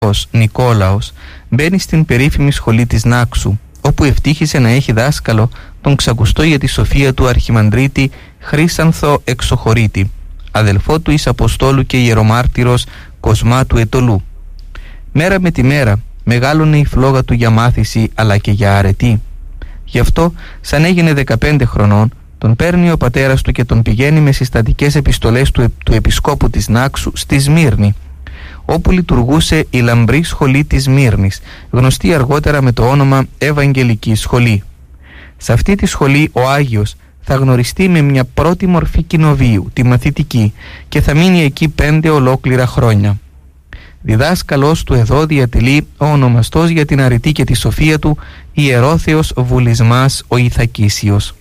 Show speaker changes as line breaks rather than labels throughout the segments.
Νικόλαος μπαίνει στην περίφημη σχολή της Νάξου, όπου ευτύχησε να έχει δάσκαλο τον ξακουστό για τη σοφία του αρχιμανδρίτη Χρύσανθο Εξοχωρίτη, αδελφό του εις Αποστόλου και ιερομάρτυρος Κοσμά του Ετωλού. Μέρα με τη μέρα μεγάλωνε η φλόγα του για μάθηση αλλά και για αρετή. Γι' αυτό, σαν έγινε 15 χρονών, τον παίρνει ο πατέρας του και τον πηγαίνει με συστατικές επιστολές του επισκόπου της Νάξου στη Σμύρνη, όπου λειτουργούσε η λαμπρή σχολή της Σμύρνης, γνωστή αργότερα με το όνομα Ευαγγελική Σχολή. Σε αυτή τη σχολή ο Άγιος θα γνωριστεί με μια πρώτη μορφή κοινοβίου, τη μαθητική, και θα μείνει εκεί 5 ολόκληρα χρόνια. Διδάσκαλος του εδώ διατελεί ο ονομαστός για την αρετή και τη σοφία του Ιερόθεος Βουλισμάς ο Ιθακίσιος.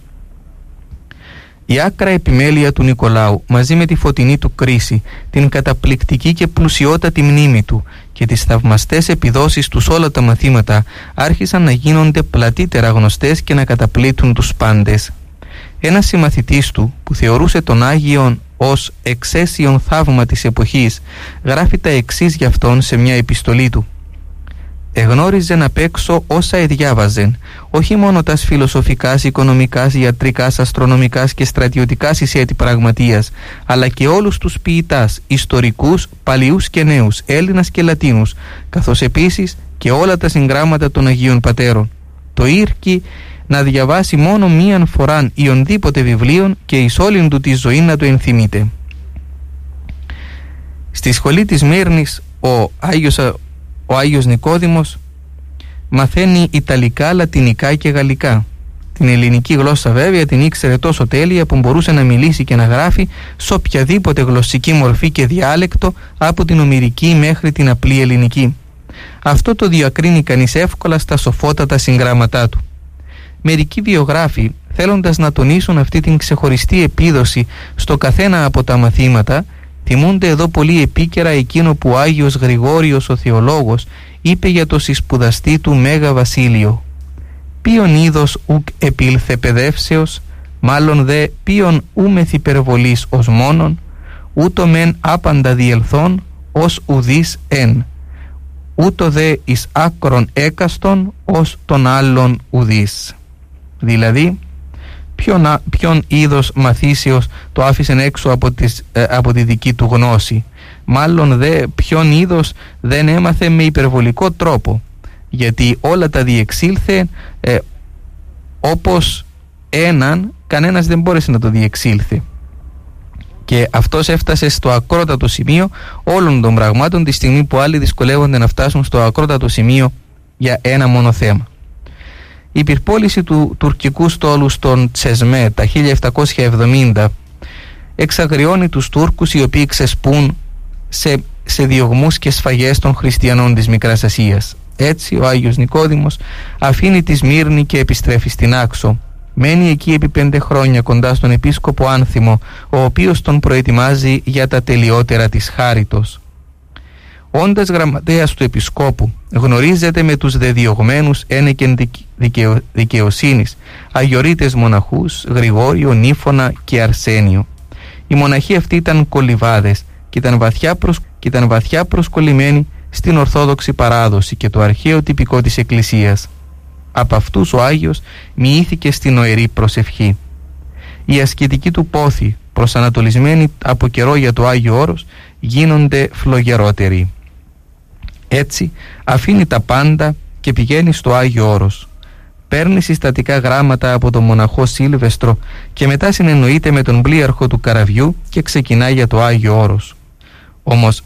Η άκρα επιμέλεια του Νικολάου, μαζί με τη φωτεινή του κρίση, την καταπληκτική και πλουσιότατη μνήμη του και τις θαυμαστές επιδόσεις του σε όλα τα μαθήματα, άρχισαν να γίνονται πλατύτερα γνωστές και να καταπλήττουν τους πάντες. Ένας συμμαθητής του, που θεωρούσε τον Άγιον ως εξαίσιον θαύμα της εποχής, γράφει τα εξής για αυτόν σε μια επιστολή του: «Εγνώριζεν απ' έξω όσα εδιάβαζεν, όχι μόνο τας φιλοσοφικάς, οικονομικάς, ιατρικάς, αστρονομικάς και στρατιωτικάς εις έτη πραγματείας, αλλά και όλους τους ποιητάς, ιστορικούς, παλιούς και νέους, Έλληνας και Λατίνους, καθώς επίσης και όλα τα συγγράμματα των Αγίων Πατέρων. Το ήρκει να διαβάσει μόνο μίαν φοράν ιονδήποτε βιβλίων και εις όλην του τη ζωή να το ενθυμείται». Στη σχολή της Μύρνης ο Άγιος Νικόδημος μαθαίνει Ιταλικά, Λατινικά και Γαλλικά. Την ελληνική γλώσσα βέβαια την ήξερε τόσο τέλεια που μπορούσε να μιλήσει και να γράφει σε οποιαδήποτε γλωσσική μορφή και διάλεκτο, από την ομηρική μέχρι την απλή ελληνική. Αυτό το διακρίνει κανείς εύκολα στα σοφότατα συγγράμματά του. Μερικοί βιογράφοι, θέλοντας να τονίσουν αυτή την ξεχωριστή επίδοση στο καθένα από τα μαθήματα, θυμούνται εδώ πολύ επίκαιρα εκείνο που ο Άγιος Γρηγόριος ο Θεολόγος είπε για το συσπουδαστή του Μέγα Βασίλειο: «Ποιον είδος ουκ επήλθε παιδεύσεως, μάλλον δε ποιον ούμεθ υπερβολής ως μόνον, ούτω μεν άπαντα διελθών ως ουδείς εν, ούτω δε εις άκρον έκαστον ως τον άλλον ουδείς». Δηλαδή, ποιον είδος μαθήσεως το άφησεν έξω από τη δική του γνώση, μάλλον δε ποιον είδος δεν έμαθε με υπερβολικό τρόπο, γιατί όλα τα διεξήλθε όπως έναν, κανένας δεν μπόρεσε να το διεξήλθε. Και αυτός έφτασε στο ακρότατο σημείο όλων των πραγμάτων τη στιγμή που άλλοι δυσκολεύονται να φτάσουν στο ακρότατο σημείο για ένα μόνο θέμα. Η πυρπόληση του τουρκικού στόλου στον Τσεσμέ τα 1770 εξαγριώνει τους Τούρκους, οι οποίοι ξεσπούν σε διωγμούς και σφαγές των χριστιανών της Μικράς Ασίας. Έτσι ο Άγιος Νικόδημος αφήνει τη Σμύρνη και επιστρέφει στην Άξο. Μένει εκεί επί 5 χρόνια κοντά στον επίσκοπο Άνθιμο, ο οποίος τον προετοιμάζει για τα τελειότερα της χάριτος. Όντας γραμματέας του επισκόπου, γνωρίζεται με τους δεδιωγμένους ένεκεν δικαιοσύνης, αγιορείτες μοναχούς Γρηγόριο, Νύφωνα και Αρσένιο. Οι μοναχοί αυτοί ήταν κολυβάδες και ήταν βαθιά προσκολλημένοι στην Ορθόδοξη παράδοση και το αρχαίο τυπικό της Εκκλησίας. Από αυτούς ο Άγιος μοιήθηκε στην οερή προσευχή. Οι ασκητικοί του πόθοι, προσανατολισμένοι από καιρό για το Άγιο Όρος, γίνονται φλογερότεροι. Έτσι αφήνει τα πάντα και πηγαίνει στο Άγιο Όρος. Παίρνει συστατικά γράμματα από τον μοναχό Σίλβεστρο και μετά συνεννοείται με τον πλοίαρχο του καραβιού και ξεκινάει για το Άγιο Όρος. Όμως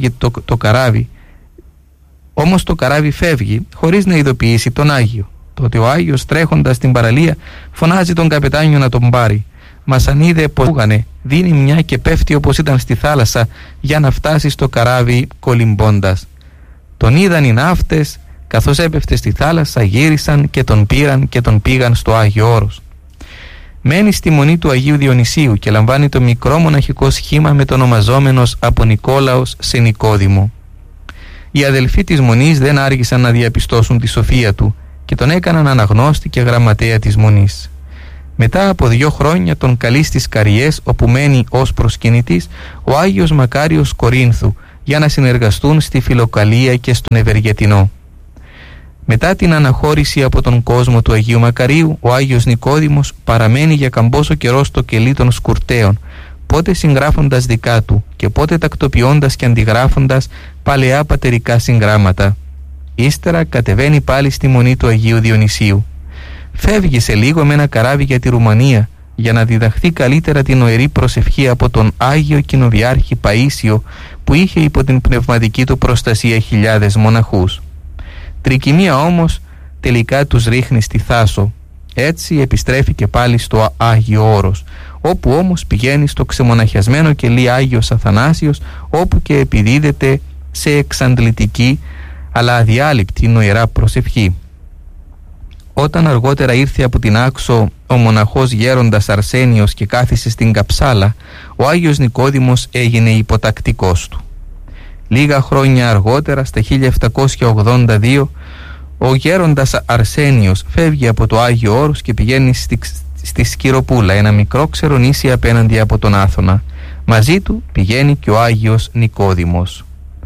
το καράβι φεύγει χωρίς να ειδοποιήσει τον Άγιο. Τότε ο Άγιος, τρέχοντας στην παραλία, φωνάζει τον καπετάνιο να τον πάρει. Μα σαν είδε πως φούγανε, δίνει μια και πέφτει όπως ήταν στη θάλασσα για να φτάσει στο καράβι κολυμπώντας. Τον είδαν οι ναύτες, καθώς έπεφτε στη θάλασσα, γύρισαν και τον πήραν και τον πήγαν στο Άγιο Όρος. Μένει στη μονή του Αγίου Διονυσίου και λαμβάνει το μικρό μοναχικό σχήμα μετονομαζόμενος από Νικόλαος σε Νικόδημο. Οι αδελφοί της μονής δεν άργησαν να διαπιστώσουν τη σοφία του και τον έκαναν αναγνώστη και γραμματέα της μονής. Μετά από 2 χρόνια τον καλεί στις Καριές, όπου μένει ως προσκυνητής ο Άγιος Μακάριος Κορίνθου, για να συνεργαστούν στη Φιλοκαλία και στον Ευεργετινό. Μετά την αναχώρηση από τον κόσμο του Αγίου Μακαρίου, ο Άγιος Νικόδημος παραμένει για καμπόσο καιρό στο κελί των Σκουρτέων, πότε συγγράφοντας δικά του και πότε τακτοποιώντας και αντιγράφοντας παλαιά πατερικά συγγράμματα. Ύστερα κατεβαίνει πάλι στη μονή του Αγίου Διονυσίου. Φεύγει σε λίγο με ένα καράβι για τη Ρουμανία για να διδαχθεί καλύτερα την νοερή προσευχή από τον Άγιο Κοινοβιάρχη Παΐσιο, που είχε υπό την πνευματική του προστασία χιλιάδες μοναχούς. Τρικυμία όμως τελικά τους ρίχνει στη Θάσο. Έτσι επιστρέφει και πάλι στο Άγιο Όρος, όπου όμως πηγαίνει στο ξεμοναχιασμένο κελί Άγιος Αθανάσιος, όπου και επιδίδεται σε εξαντλητική αλλά αδιάλειπτη νοερά προσευχή. Όταν αργότερα ήρθε από την Άξο ο μοναχός γέροντας Αρσένιος και κάθισε στην Καψάλα, ο Άγιος Νικόδημος έγινε υποτακτικός του. Λίγα χρόνια αργότερα, στα 1782, ο γέροντας Αρσένιος φεύγει από το Άγιο Όρος και πηγαίνει στη Σκυροπούλα, ένα μικρό ξερονήσι απέναντι από τον Άθωνα. Μαζί του πηγαίνει και ο Άγιος Νικόδημος.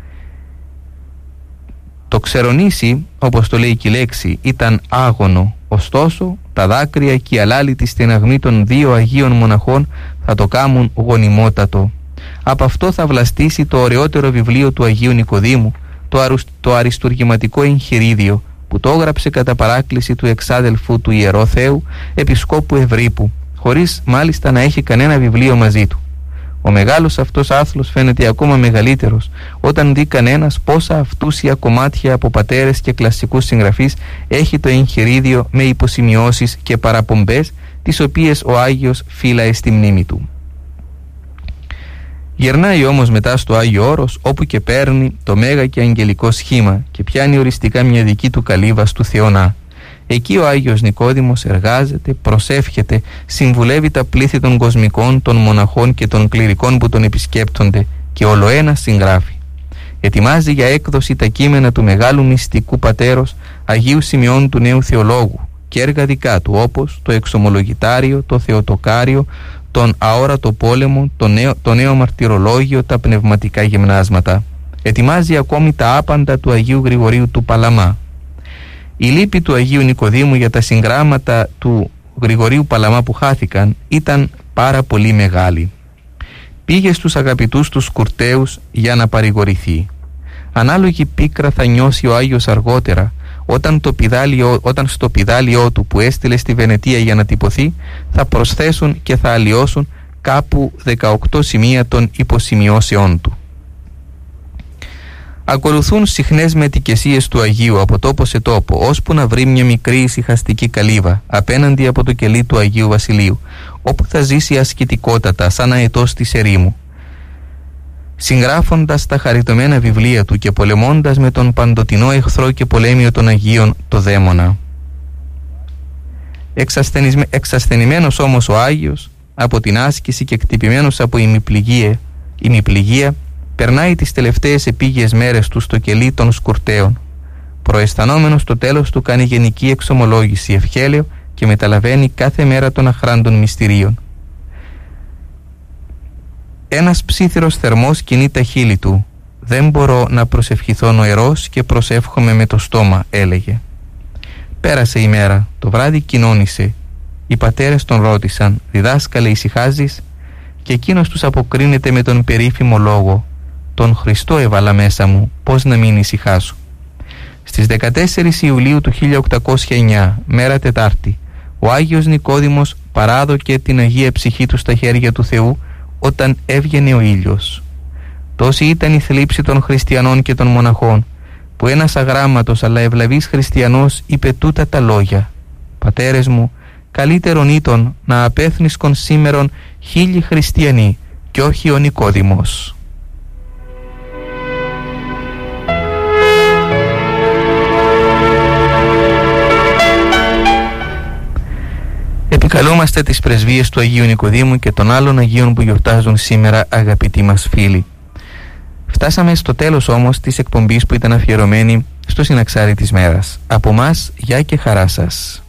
Το ξερονήσι, όπως το λέει και η λέξη, ήταν άγωνο, ωστόσο τα δάκρυα και η αλάλητη στεναγμή των δύο Αγίων μοναχών θα το κάμουν γονιμότατο. Από αυτό θα βλαστήσει το ωραιότερο βιβλίο του Αγίου Νικοδήμου, το αριστουργηματικό εγχειρίδιο, που το έγραψε κατά παράκληση του εξάδελφου του Ιερό Θεού, Επισκόπου Ευρύπου, χωρίς μάλιστα να έχει κανένα βιβλίο μαζί του. Ο μεγάλος αυτός άθλος φαίνεται ακόμα μεγαλύτερος όταν δει κανένας πόσα αυτούσια κομμάτια από πατέρες και κλασικούς συγγραφείς έχει το εγχειρίδιο με υποσημειώσεις και παραπομπές, τις οποίες ο Άγιος φύλαε στη μνήμη του. Γερνάει όμως μετά στο Άγιο Όρος, όπου και παίρνει το μέγα και αγγελικό σχήμα και πιάνει οριστικά μια δική του καλύβα του Θεονά. Εκεί ο Άγιος Νικόδημος εργάζεται, προσεύχεται, συμβουλεύει τα πλήθη των κοσμικών, των μοναχών και των κληρικών που τον επισκέπτονται και ολοένα συγγράφει. Ετοιμάζει για έκδοση τα κείμενα του μεγάλου μυστικού πατέρος Αγίου Σημειών του Νέου Θεολόγου και έργα δικά του, όπως το Εξομολογητάριο, το Θεοτοκάριο, τον Αόρατο Πόλεμο, το νέο Μαρτυρολόγιο, τα πνευματικά γυμνάσματα. Ετοιμάζει ακόμη τα άπαντα του Αγίου Γρηγορίου του Παλαμά. Η λύπη του Αγίου Νικοδήμου για τα συγγράμματα του Γρηγορίου Παλαμά που χάθηκαν ήταν πάρα πολύ μεγάλη. Πήγε στους αγαπητούς τους Σκουρτέους για να παρηγορηθεί. Ανάλογη πίκρα θα νιώσει ο Άγιος αργότερα, όταν στο πηδάλιό του που έστειλε στη Βενετία για να τυπωθεί θα προσθέσουν και θα αλλοιώσουν κάπου 18 σημεία των υποσημειώσεών του. Ακολουθούν συχνές μετικεσίες του Αγίου από τόπο σε τόπο, ώσπου να βρει μια μικρή ησυχαστική καλύβα απέναντι από το κελί του Αγίου Βασιλείου, όπου θα ζήσει ασκητικότατα σαν αετός της ερήμου, συγγράφοντας τα χαριτωμένα βιβλία του και πολεμώντας με τον παντοτινό εχθρό και πολέμιο των Αγίων, το δαίμονα. Εξασθενημένος όμως ο Άγιος από την άσκηση και εκτυπημένος από ημιπληγία, περνάει τις τελευταίες επίγειες μέρες του στο κελί των Σκουρτέων. Προαισθανόμενος το τέλος του κάνει γενική εξομολόγηση, ευχέλαιο, και μεταλαβαίνει κάθε μέρα των αχράντων μυστηρίων. Ένας ψήθυρος θερμός κινεί τα χείλη του. «Δεν μπορώ να προσευχηθώ νοερός και προσεύχομαι με το στόμα», έλεγε. Πέρασε η μέρα, το βράδυ κοινώνησε. Οι πατέρες τον ρώτησαν, «Διδάσκαλε, ησυχάζεις?» Και εκείνος τους αποκρίνεται με τον περίφημο λόγο, «Τον Χριστό έβαλα μέσα μου, πώς να μην ησυχάσω?» Στις 14 Ιουλίου του 1809, μέρα Τετάρτη, ο Άγιος Νικόδημος παράδοκε την Αγία Ψυχή του στα χέρια του Θεού όταν έβγαινε ο ήλιος. Τόση ήταν η θλίψη των χριστιανών και των μοναχών, που ένας αγράμματος αλλά ευλαβής χριστιανός είπε τούτα τα λόγια: «Πατέρες μου, καλύτερον ήταν να απέθνισκον σήμερον 1000 χριστιανοί και όχι ο Νικόδημος». Επικαλούμαστε τις πρεσβείες του Αγίου Νικοδήμου και των άλλων Αγίων που γιορτάζουν σήμερα, αγαπητοί μας φίλοι. Φτάσαμε στο τέλος όμως της εκπομπής που ήταν αφιερωμένη στο συναξάρι της μέρας. Από μας, γεια και χαρά σας.